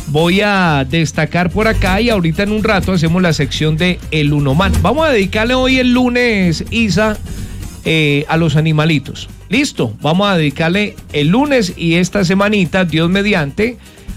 voy a destacar por acá y ahorita en un rato hacemos la sección de El Unoman. Vamos a dedicarle hoy el lunes, Isa, a los animalitos. Listo, vamos a dedicarle el lunes y esta semanita, Dios mediante,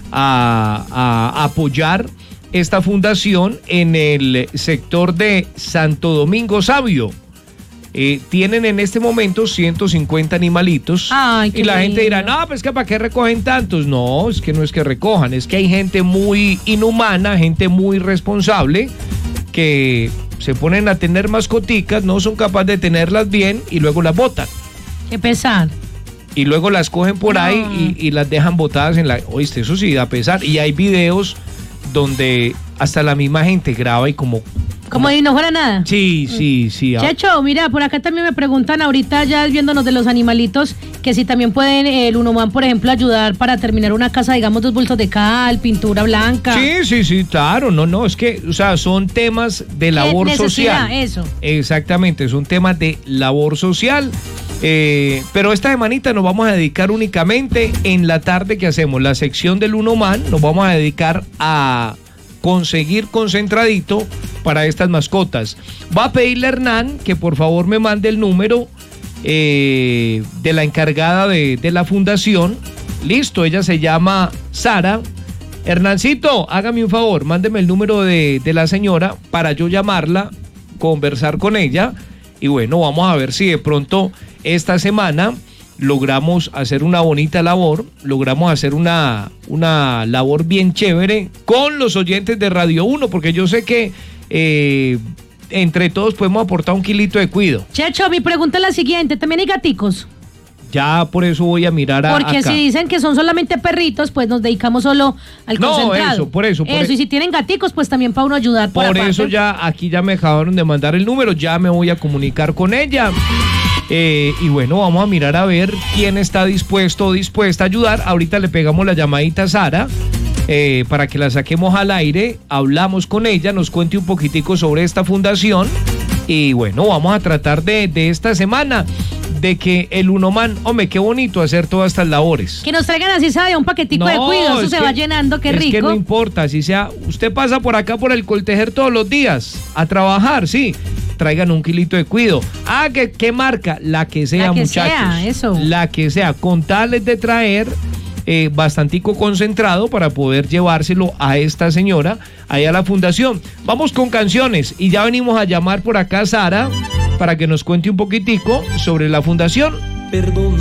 a apoyar esta fundación en el sector de Santo Domingo Sabio. Tienen en este momento 150 animalitos. Ay, y la lindo. gente dirá, no, pues que ¿para qué recogen tantos? No, es que no es que recojan, es que hay gente muy inhumana, gente muy irresponsable que se ponen a tener mascoticas, no son capaces de tenerlas bien y luego las botan. Qué pesar. Y luego las cogen por ahí y las dejan botadas en la... Oíste, eso sí da pesar. Y hay videos donde hasta la misma gente graba y como si no fuera nada. Sí. Checho, mira, por acá también me preguntan ahorita ya viéndonos de los animalitos que si también pueden el Unoman, por ejemplo, ayudar para terminar una casa, digamos, 2 bolsos de cal, pintura blanca. Sí, claro, no, es que, o sea, son temas de labor social. Eso. Exactamente, son temas de labor social. Pero esta semanita nos vamos a dedicar únicamente en la tarde que hacemos la sección del Unoman, nos vamos a dedicar a conseguir concentradito para estas mascotas. Va a pedirle a Hernán que por favor me mande el número de la encargada de la fundación. Listo, ella se llama Sara. Hernancito, hágame un favor, mándeme el número de la señora para yo llamarla, conversar con ella y bueno, vamos a ver si de pronto esta semana logramos hacer una bonita labor, logramos hacer una labor bien chévere con los oyentes de Radio 1, porque yo sé que entre todos podemos aportar un kilito de cuido. Checho, mi pregunta es la siguiente, ¿también hay gaticos? Ya por eso voy a mirar porque acá. Si dicen que son solamente perritos, pues nos dedicamos solo al concentrado. Por eso. Y si tienen gaticos, pues también para uno ayudar. Por eso aquí ya me acabaron de mandar el número, ya me voy a comunicar con ella. Y bueno, vamos a mirar a ver quién está dispuesto o dispuesta a ayudar. Ahorita le pegamos la llamadita a Sara para que la saquemos al aire, hablamos con ella, nos cuente un poquitico sobre esta fundación y bueno, vamos a tratar de esta semana de que el Unoman, hombre, qué bonito hacer todas estas labores. Que nos traigan así sea un paquetico de cuido, eso se va llenando, qué rico. Es que no importa, si sea, usted pasa por acá por el Coltejer todos los días a trabajar, sí, traigan un kilito de cuido. ¿Qué marca? La que sea, muchachos. La que sea, con tales de traer bastantico concentrado para poder llevárselo a esta señora, ahí a la fundación. Vamos con canciones y ya venimos a llamar por acá a Sara para que nos cuente un poquitico sobre la fundación. Perdona